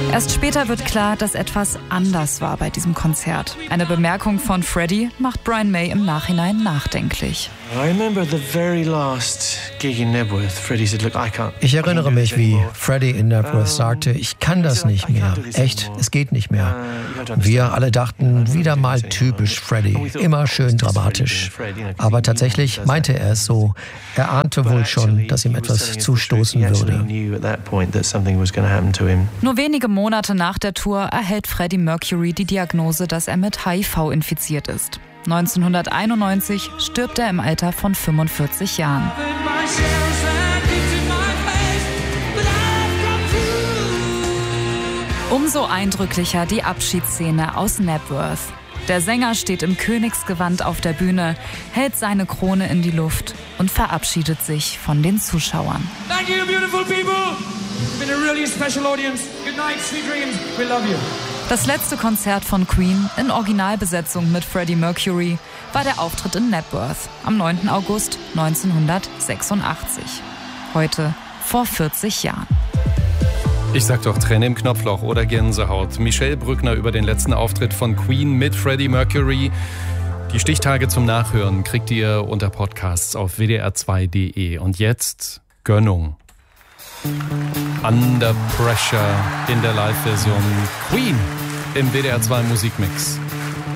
Erst später wird klar, dass etwas anders war bei diesem Konzert. Eine Bemerkung von Freddie macht Brian May im Nachhinein nachdenklich. Ich erinnere mich, wie Freddie in Knebworth sagte, ich kann das nicht mehr. Echt, es geht nicht mehr. Wir alle dachten, wieder mal typisch Freddie, immer schön dramatisch. Aber tatsächlich meinte er es so. Er ahnte wohl schon, dass ihm etwas zustoßen würde. Nur wenige Monate nach der Tour erhält Freddie Mercury die Diagnose, dass er mit HIV infiziert ist. 1991 stirbt er im Alter von 45 Jahren. Umso eindrücklicher die Abschiedsszene aus Knebworth. Der Sänger steht im Königsgewand auf der Bühne, hält seine Krone in die Luft und verabschiedet sich von den Zuschauern. Thank you, beautiful people. It's been a really special audience. Good night, sweet dreams. We love you. Das letzte Konzert von Queen in Originalbesetzung mit Freddie Mercury war der Auftritt in Knebworth am 9. August 1986. Heute vor 40 Jahren. Ich sag doch Träne im Knopfloch oder Gänsehaut. Michelle Brückner über den letzten Auftritt von Queen mit Freddie Mercury. Die Stichtage zum Nachhören kriegt ihr unter Podcasts auf wdr2.de. Und jetzt Gönnung. Under Pressure in der Live-Version. Queen im WDR 2 Musikmix.